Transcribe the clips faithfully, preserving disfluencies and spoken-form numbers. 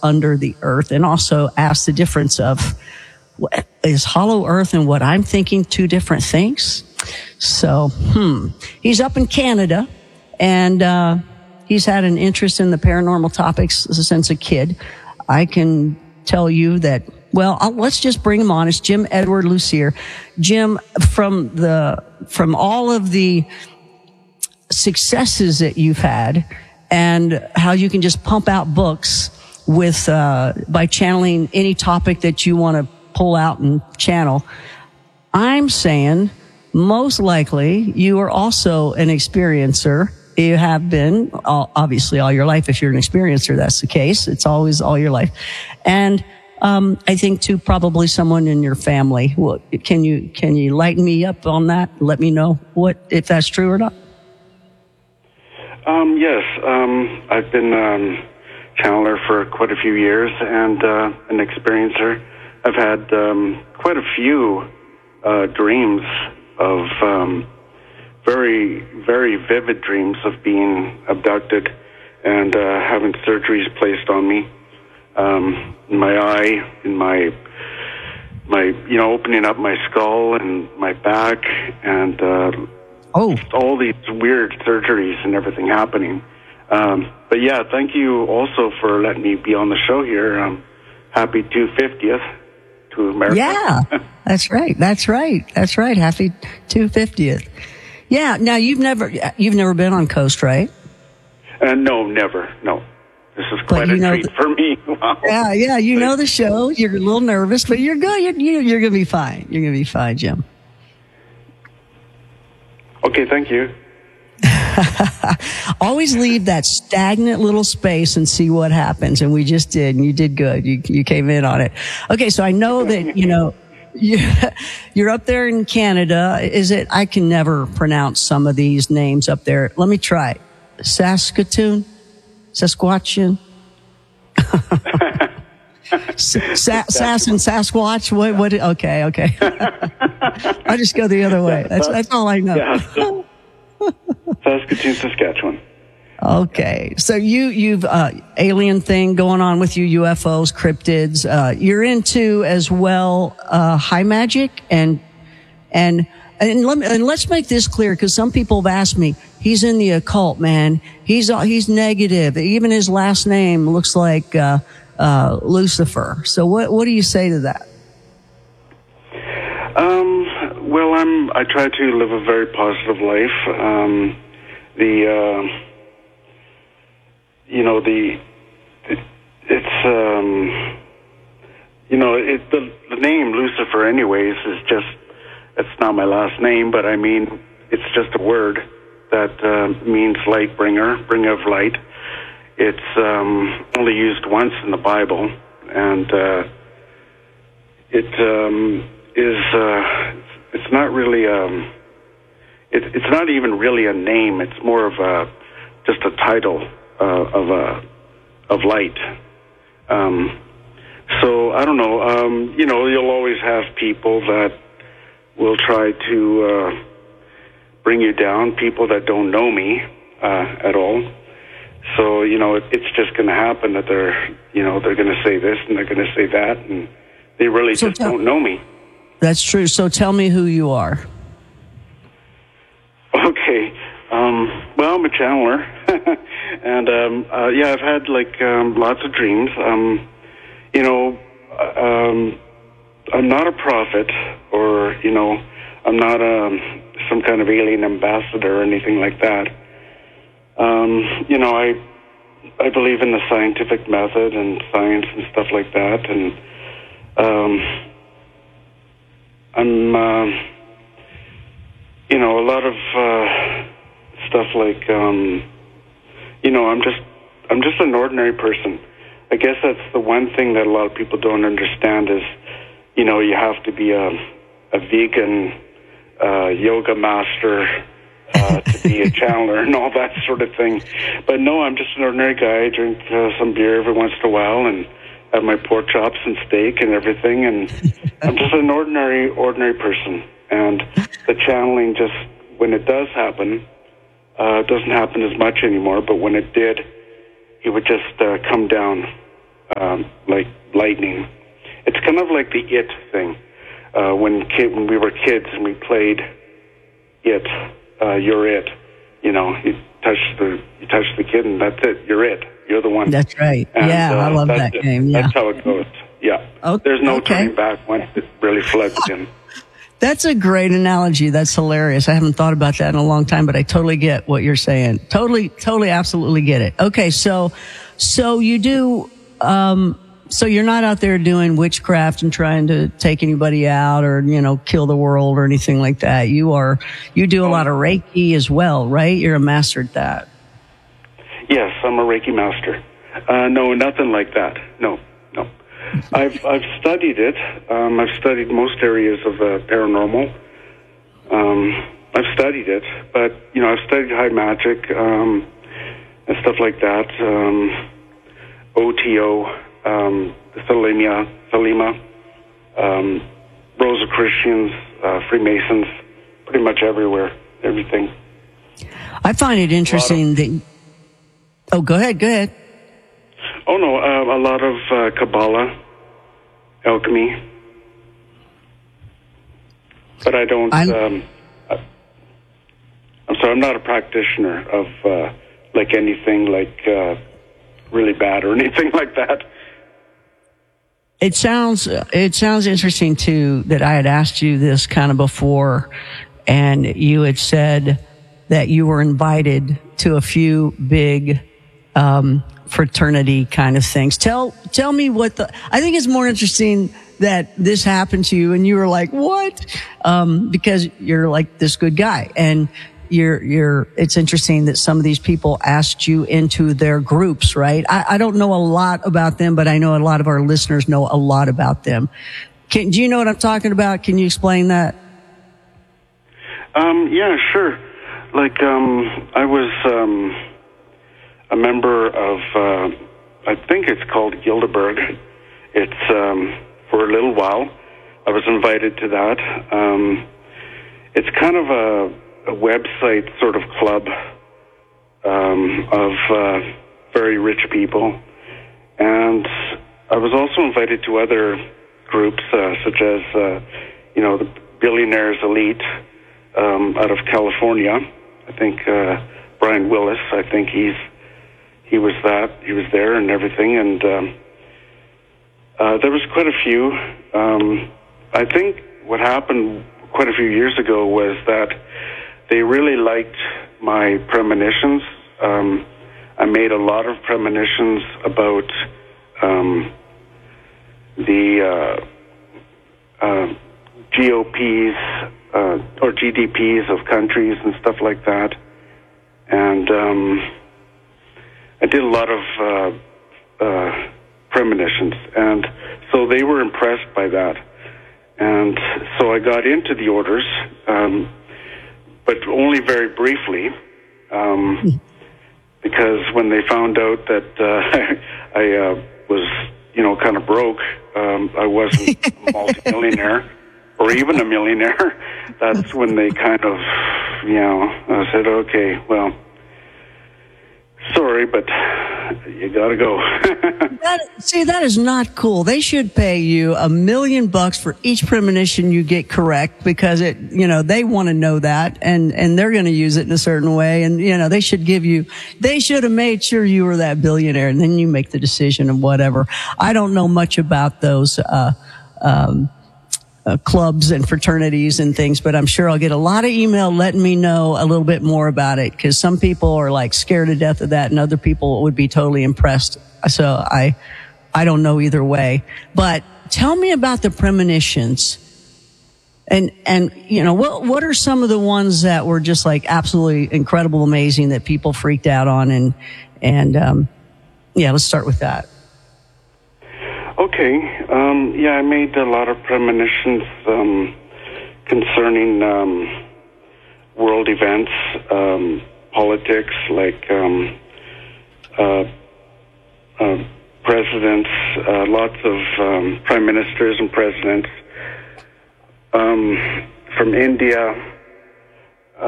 under the earth, and also ask the difference of, is hollow earth and what I'm thinking two different things? So, hmm. He's up in Canada, and uh, he's had an interest in the paranormal topics since a kid. I can tell you that, well, I'll, let's just bring him on. It's Jim Edward Lucier. Jim, from the from all of the successes that you've had and how you can just pump out books with uh, by channeling any topic that you want to pull out and channel, I'm saying most likely you are also an experiencer. You have been, obviously, all your life. If you're an experiencer, that's the case. It's always all your life. And um, I think, too, probably someone in your family. Well, can you can you lighten me up on that? Let me know what if that's true or not. Um, yes, um, I've been um, channeler for quite a few years and uh, an experiencer. I've had um, quite a few uh, dreams of um, very, very vivid dreams of being abducted and uh, having surgeries placed on me, um, in my eye, in my, my, you know, opening up my skull and my back, and uh, oh, all these weird surgeries and everything happening. Um, but yeah, thank you also for letting me be on the show here. Um, happy two hundred fiftieth. To America. Yeah, that's right. That's right. That's right. Happy two hundred fiftieth. Yeah. Now you've never you've never been on Coast, right? Uh, no, never. No. This is quite a treat the, for me. Wow. Yeah, yeah. You know the show. You're a little nervous, but you're good. You're, you're, you're going to be fine. You're going to be fine, Jim. Okay. Thank you. Always leave that stagnant little space and see what happens. And we just did, and you did good. You you came in on it. Okay, so I know that, you know, you, you're up there in Canada. Is it, I can never pronounce some of these names up there. Let me try. Saskatoon? Sasquatchian? Sa- Sass and Sasquatch? What, what, okay, okay. I just go the other way. That's, that's all I know. Yeah. Saskatoon, Saskatchewan. Okay, so you you've uh, alien thing going on with you, U F Os, cryptids. Uh, you're into as well uh, high magic and and and, let me, and let's make this clear, because some people have asked me. He's in the occult, man. He's uh, he's negative. Even his last name looks like uh, uh, Lucifer. So what what do you say to that? Um. Well, I'm. I try to live a very positive life. Um, the, uh, you know, the, it, it's, um, you know, it, the, the name Lucifer, anyways, is just. It's not my last name, but I mean, it's just a word that uh, means light bringer, bringer of light. It's um, only used once in the Bible, and uh, it um, is. Uh, It's not really um it, it's not even really a name. It's more of a just a title uh, of a of light. Um, so I don't know. Um, you know, you'll always have people that will try to uh, bring you down. People that don't know me uh, at all. So you know, it, it's just going to happen that they're you know they're going to say this and they're going to say that, and they really so just tell- don't know me. That's true. So tell me who you are. Okay. Um, well, I'm a channeler. and, um, uh, yeah, I've had, like, um, lots of dreams. Um, you know, um, I'm not a prophet or, you know, I'm not um, some kind of alien ambassador or anything like that. Um, you know, I I believe in the scientific method and science and stuff like that. And, um... I'm, uh, you know, a lot of uh, stuff like, um, you know, I'm just, I'm just an ordinary person. I guess that's the one thing that a lot of people don't understand is, you know, you have to be a, a vegan uh, yoga master uh, to be a channeler and all that sort of thing. But no, I'm just an ordinary guy. I drink uh, some beer every once in a while and have my pork chops and steak and everything, and I'm just an ordinary, ordinary person. And the channeling just, when it does happen, uh, it doesn't happen as much anymore, but when it did, he would just uh, come down um, like lightning. It's kind of like the It thing. Uh, when kid, when we were kids and we played It, uh, you're it. You know, you touch the you touch the kid and that's it. You're it. You're the one. That's right. And, yeah, uh, I love that it. game. Yeah, that's how it goes. Yeah. Okay. There's no okay. turning back once it really floods in. That's a great analogy. That's hilarious. I haven't thought about that in a long time, but I totally get what you're saying. Totally, totally, absolutely get it. Okay, so, so you do, um, so you're not out there doing witchcraft and trying to take anybody out or, you know, kill the world or anything like that. You are, you do a lot of Reiki as well, right? You're a master at that. Yes, I'm a Reiki master. Uh, no, nothing like that. No, no. I've I've studied it. Um, I've studied most areas of uh, paranormal. Um, I've studied it, but you know, I've studied high magic um, and stuff like that. Um, O T O, um, Thelema, Thelema, um, Rosicrucians, uh, Freemasons, pretty much everywhere, everything. I find it interesting of, that. Oh, go ahead. Go ahead. Oh no, uh, a lot of uh, Kabbalah, alchemy, but I don't. I'm, um, I, I'm sorry, I'm not a practitioner of uh, like anything like uh, really bad or anything like that. It sounds it sounds interesting too that I had asked you this kind of before, and you had said that you were invited to a few big um, fraternity kind of things. Tell tell me what the. I think it's more interesting that this happened to you, and you were like, "What?" Um, because you're like this good guy, and you're you're. It's interesting that some of these people asked you into their groups, right? I, I don't know a lot about them, but I know a lot of our listeners know a lot about them. Can, do you know what I'm talking about? Can you explain that? Um, yeah, sure. Like, um, I was um, a member of, uh, I think it's called Gilderberg. It's um, for a little while. I was invited to that. Um, it's kind of a, a website sort of club um, of uh, very rich people. And I was also invited to other groups, uh, such as, uh, you know, the Billionaires Elite um, out of California. I think uh, Brian Willis, I think he's he was that. He was there and everything. And um, uh, there was quite a few. Um, I think what happened quite a few years ago was that they really liked my premonitions. Um, I made a lot of premonitions about um, the uh, uh, G O Ps uh, or G D Ps of countries and stuff like that. And um, I did a lot of uh, uh, premonitions. And so they were impressed by that. And so I got into the orders, um, but only very briefly, um, because when they found out that uh, I uh, was, you know, kind of broke, um, I wasn't a multimillionaire or even a millionaire, that's when they kind of, you know, I said, okay, well, sorry, but you gotta go. that, see, that is not cool. They should pay you a million bucks for each premonition you get correct, because it, you know, they want to know that, and, and they're going to use it in a certain way. And, you know, they should give you, they should have made sure you were that billionaire, and then you make the decision of whatever. I don't know much about those, uh, um, Uh, clubs and fraternities and things, but I'm sure I'll get a lot of email letting me know a little bit more about it, because some people are like scared to death of that, and other people would be totally impressed. So I, I don't know either way. But tell me about the premonitions, and and you know what what are some of the ones that were just like absolutely incredible, amazing, that people freaked out on, and and um, yeah, let's start with that. Okay. Um, yeah, I made a lot of premonitions um, concerning um, world events, um, politics, like um, uh, uh, presidents, uh, lots of um, prime ministers and presidents um, from India,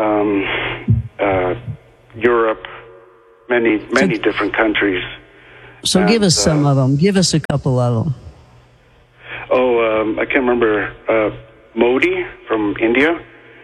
um, uh, Europe, many, many different countries. So and, give us some uh, of them. Give us a couple of them. Oh, um, I can't remember. Uh, Modi from India.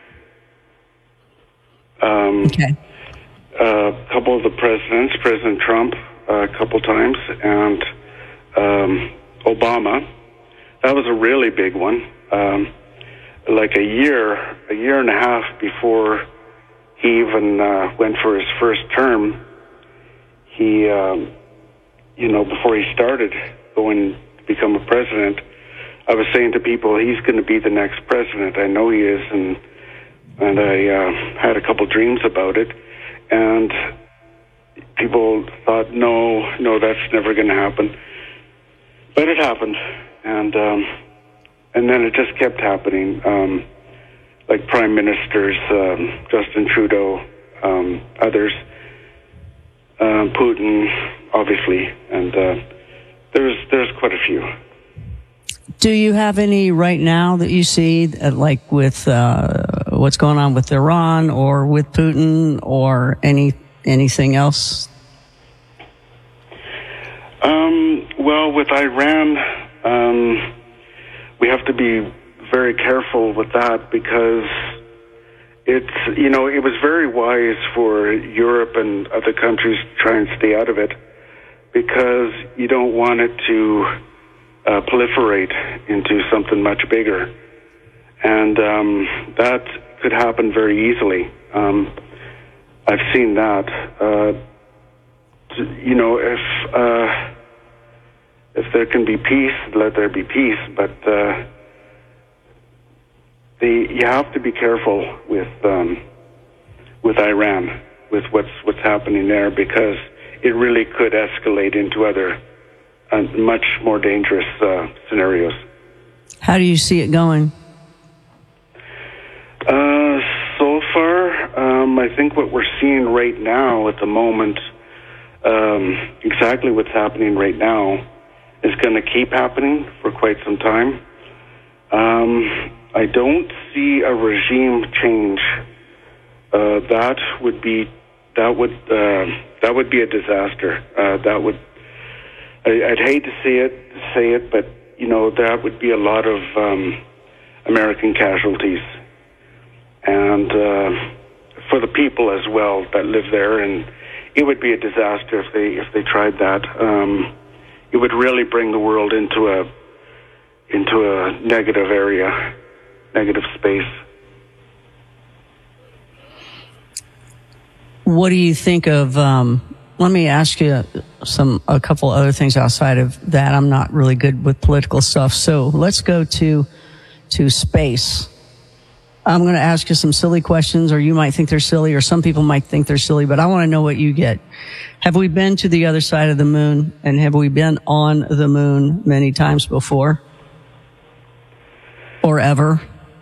Um, Okay. A couple of the presidents, President Trump uh, a couple times, and um, Obama. That was a really big one. Um, like a year, a year and a half before he even uh, went for his first term, he, um, you know, before he started going to become a president, I was saying to people, he's going to be the next president. I know he is, and and I uh, had a couple dreams about it. And people thought, no, no, that's never going to happen. But it happened, and um, and then it just kept happening. Um, like prime ministers, um, Justin Trudeau, um, others, um, Putin, obviously, and uh, there's there's quite a few. Do you have any right now that you see, uh, like with uh, what's going on with Iran or with Putin or any anything else? Um, well, with Iran, um, we have to be very careful with that because it's, you know, it was very wise for Europe and other countries to try and stay out of it because you don't want it to Uh, proliferate into something much bigger, and um, that could happen very easily. Um, I've seen that. Uh, you know, if uh, if there can be peace, let there be peace. But uh, the you have to be careful with um, with Iran, with what's what's happening there, because it really could escalate into other and much more dangerous uh, scenarios. How do you see it going? Uh, so far, um, I think what we're seeing right now at the moment, um, exactly what's happening right now, is going to keep happening for quite some time. Um, I don't see a regime change. Uh, that would be that would uh, that would be a disaster. Uh, that would I'd hate to see it, say it, but, you know, that would be a lot of um, American casualties. And uh, for the people as well that live there, and it would be a disaster if they if they tried that. Um, it would really bring the world into a into a negative area, negative space. What do you think of... Um Let me ask you some a couple other things outside of that. I'm not really good with political stuff, so let's go to to space. I'm going to ask you some silly questions, or you might think they're silly, or some people might think they're silly, but I want to know what you get. Have we been to the other side of the moon, and have we been on the moon many times before, or ever?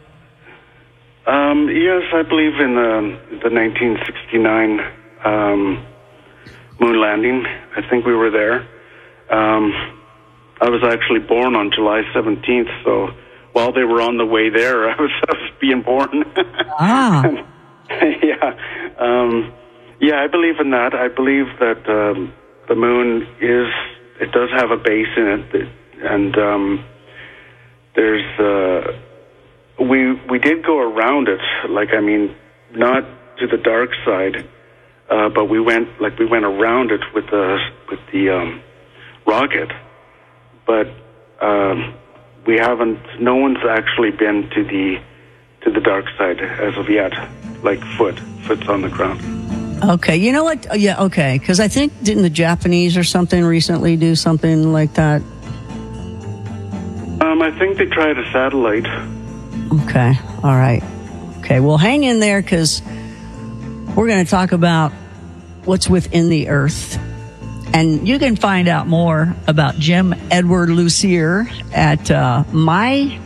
Um, yes, I believe in the, the nineteen sixty-nine um, moon landing. I think we were there. Um, I was actually born on July seventeenth, so while they were on the way there, I was, I was being born. Ah. yeah. Um, yeah, I believe in that. I believe that um, the moon is, it does have a base in it, and um, there's, uh, we, we did go around it, like, I mean, not to the dark side, Uh, but we went like we went around it with the with the um, rocket, but um, we haven't. No one's actually been to the to the dark side as of yet. Like foot, foot's on the ground. Okay, you know what? Yeah, okay, because I think didn't the Japanese or something recently do something like that? Um, I think they tried a satellite. Okay, all right. Okay, well, hang in there because we're going to talk about what's within the earth. And you can find out more about Jim Edward Lucier at uh, my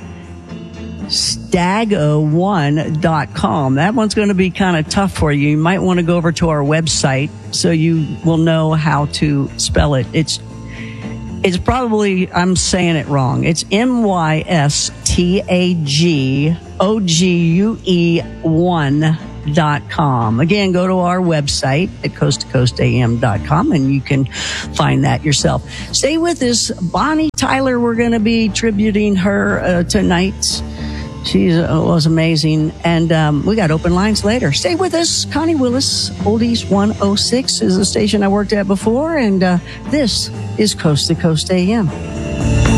stago one dot com. That one's going to be kind of tough for you. You might want to go over to our website so you will know how to spell it. It's it's probably, I'm saying it wrong. It's M Y S T A G O G U E one dot com. Again, go to our website at coast to coast a m dot com and you can find that yourself. Stay with us. Bonnie Tyler, we're going to be tributing her uh, tonight. She uh, was amazing. And um, we got open lines later. Stay with us. Connie Willis, Oldies one oh six is the station I worked at before. And uh, this is Coast to Coast A M.